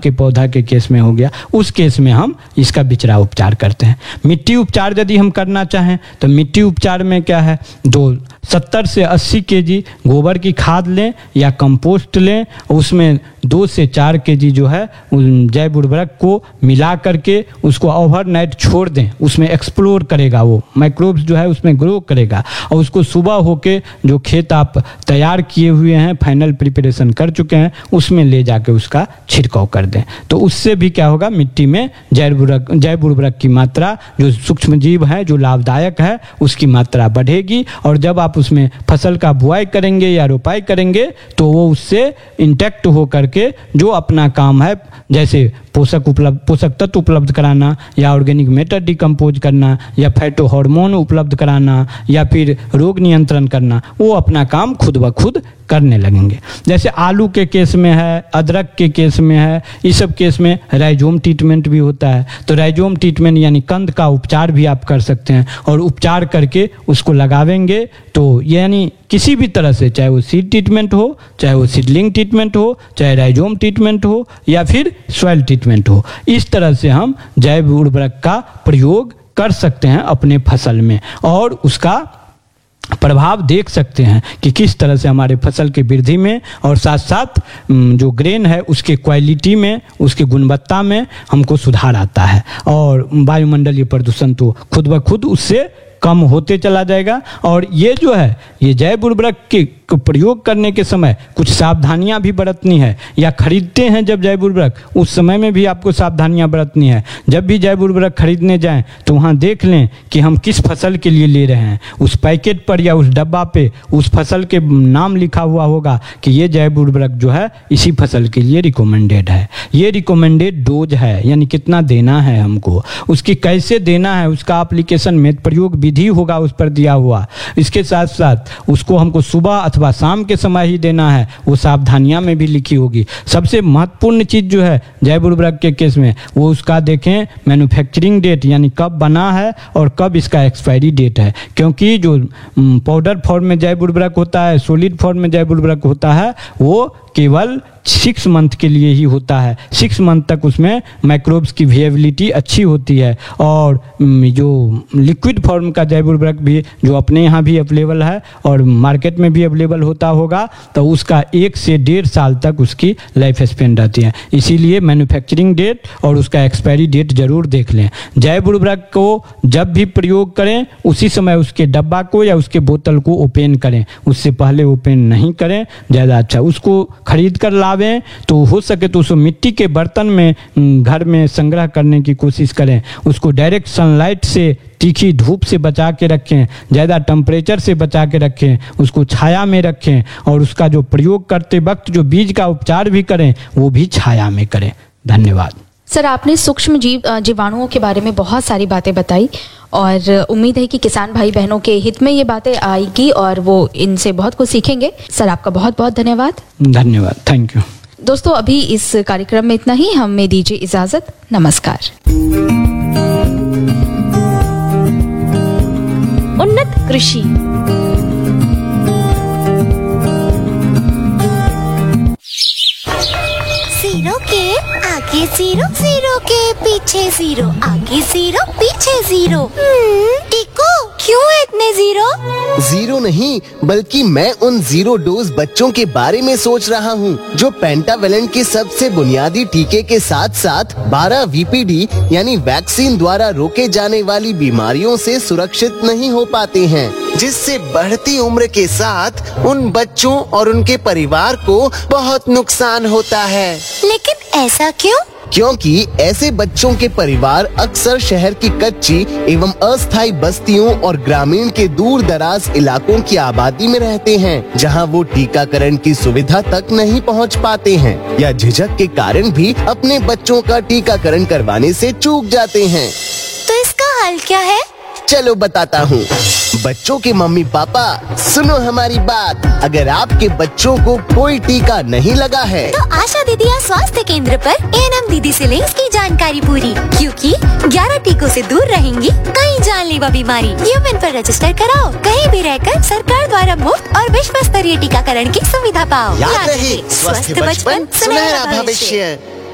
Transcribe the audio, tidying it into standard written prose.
के पौधा के केस में हो गया, उस केस में हम इसका बिचरा उपचार करते हैं। मिट्टी उपचार यदि हम करना चाहें तो मिट्टी उपचार में क्या है, 70 से 80 केजी गोबर की खाद लें या कंपोस्ट लें, उसमें 2 से 4 केजी जो है जैव उर्वरक को मिला करके उसको ओवरनाइट छोड़ दें। उसमें एक्सप्लोर करेगा, वो माइक्रोब्स जो है उसमें ग्रो करेगा, और उसको सुबह होके जो खेत आप तैयार किए हुए हैं, फाइनल प्रिपरेशन कर चुके हैं, उसमें ले जाके उसका छिड़काव कर दें। तो उससे भी क्या होगा, मिट्टी में जैव उर्वरक की मात्रा, जो सूक्ष्म जीव है जो लाभदायक है, उसकी मात्रा बढ़ेगी। और जब आप उसमें फसल का बुआई करेंगे या रोपाई करेंगे तो वो उससे इंटैक्ट हो करके जो अपना काम है, जैसे पोषक तत्व उपलब्ध कराना या ऑर्गेनिक मैटर डिकम्पोज करना या फाइटो हार्मोन उपलब्ध कराना या फिर रोग नियंत्रण करना, वो अपना काम खुद ब खुद करने लगेंगे। जैसे आलू के केस में है, अदरक के केस में है, इस सब केस में राइजोम ट्रीटमेंट भी होता है। तो राइजोम ट्रीटमेंट यानी कंद का उपचार भी आप कर सकते हैं, और उपचार करके उसको लगावेंगे तो यानी किसी भी तरह से, चाहे वो सीड ट्रीटमेंट हो, चाहे वो सीडलिंग ट्रीटमेंट हो, चाहे राइजोम ट्रीटमेंट हो या फिर सॉइल ट्रीटमेंट हो, इस तरह से हम जैव उर्वरक का प्रयोग कर सकते हैं अपने फसल में, और उसका प्रभाव देख सकते हैं कि किस तरह से हमारे फसल की वृद्धि में और साथ साथ जो ग्रेन है उसके क्वालिटी में, उसकी गुणवत्ता में हमको सुधार आता है। और वायुमंडलीय प्रदूषण तो खुद ब खुद उससे कम होते चला जाएगा। और ये जो है, ये जैव उर्वरक के प्रयोग करने के समय कुछ सावधानियां भी बरतनी है, या खरीदते हैं जब जैव उर्वरक, उस समय में भी आपको सावधानियां बरतनी है। जब भी जैव उर्वरक खरीदने जाएं तो वहां देख लें कि हम किस फसल के लिए ले रहे हैं। उस पैकेट पर या उस डब्बा पे उस फसल के नाम लिखा हुआ होगा कि ये जैव उर्वरक जो है इसी फसल के लिए रिकमेंडेड है, ये रिकमेंडेड डोज है, यानी कितना देना है हमको, उसकी कैसे देना है, उसका एप्लीकेशन में प्रयोग विधि होगा उस पर दिया हुआ। इसके साथ साथ उसको हमको सुबह अथवा शाम के समय ही देना है, वो सावधानियां में भी लिखी होगी। सबसे महत्वपूर्ण चीज जो है जैव उर्वरक के केस में, वो उसका देखें मैन्युफैक्चरिंग डेट, यानी कब बना है और कब इसका एक्सपायरी डेट है। क्योंकि जो पाउडर फॉर्म में जैव उर्वरक होता है, सॉलिड फॉर्म में जैव उर्वरक होता है, वो केवल 6 मंथ के लिए ही होता है। 6 मंथ तक उसमें माइक्रोब्स की वेबिलिटी अच्छी होती है। और जो लिक्विड फॉर्म का जैव उर्वरक भी जो अपने यहाँ भी अवेलेबल है और मार्केट में भी अवेलेबल होता होगा, तो उसका 1 से 1.5 साल तक उसकी लाइफ स्पेन रहती है। इसीलिए मैन्युफैक्चरिंग डेट और उसका एक्सपायरी डेट जरूर देख लें। जैव उर्वरक को जब भी प्रयोग करें उसी समय उसके डब्बा को या उसके बोतल को ओपन करें, उससे पहले ओपन नहीं करें, ज़्यादा अच्छा। उसको खरीद कर लावें तो हो सके तो उसको मिट्टी के बर्तन में घर में संग्रह करने की कोशिश करें। उसको डायरेक्ट सनलाइट से, तीखी धूप से बचा के रखें, ज़्यादा टेम्परेचर से बचा के रखें, उसको छाया में रखें, और उसका जो प्रयोग करते वक्त जो बीज का उपचार भी करें वो भी छाया में करें। धन्यवाद। सर, आपने सूक्ष्म जीवाणुओं के बारे में बहुत सारी बातें बताई, और उम्मीद है कि किसान भाई बहनों के हित में ये बातें आएगी और वो इनसे बहुत कुछ सीखेंगे। सर, आपका बहुत बहुत धन्यवाद। धन्यवाद, थैंक यू। दोस्तों, अभी इस कार्यक्रम में इतना ही। हमें दीजिए इजाजत। नमस्कार। उन्नत कृषि। जीरो के आगे जीरो, जीरो के पीछे जीरो, आगे जीरो पीछे जीरो। टिको, क्यों इतने जीरो? जीरो नहीं, बल्कि मैं उन जीरो डोज बच्चों के बारे में सोच रहा हूँ जो पेंटावेलेंट के सबसे बुनियादी टीके के साथ साथ 12 VPD यानी वैक्सीन द्वारा रोके जाने वाली बीमारियों से सुरक्षित नहीं हो पाते हैं, जिससे बढ़ती उम्र के साथ उन बच्चों और उनके परिवार को बहुत नुकसान होता है। लेकिन ऐसा क्यों? क्योंकि ऐसे बच्चों के परिवार अक्सर शहर की कच्ची एवं अस्थायी बस्तियों और ग्रामीण के दूर दराज इलाकों की आबादी में रहते हैं, जहां वो टीकाकरण की सुविधा तक नहीं पहुंच पाते हैं या झिझक के कारण भी अपने बच्चों का टीकाकरण करवाने से चूक जाते हैं। तो इसका हल क्या है? चलो बताता हूँ। बच्चों के मम्मी पापा, सुनो हमारी बात। अगर आपके बच्चों को कोई टीका नहीं लगा है तो आशा दीदी या स्वास्थ्य केंद्र पर ANM दीदी से लें इसकी जानकारी पूरी, क्योंकि 11 टीकों से दूर रहेंगी कई जानलेवा बीमारी। यूमेन पर रजिस्टर कराओ, कहीं भी रहकर सरकार द्वारा मुफ्त और विश्व स्तरीय टीकाकरण की सुविधा पाओ। याद रहे, स्वस्थ बचपन सुनहरा भविष्य।